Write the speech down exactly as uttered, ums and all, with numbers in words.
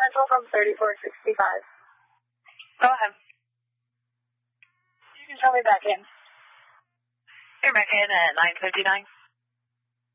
Central from thirty-four sixty-five. Go ahead. You can tell me back in. You're back in at nine fifty-nine.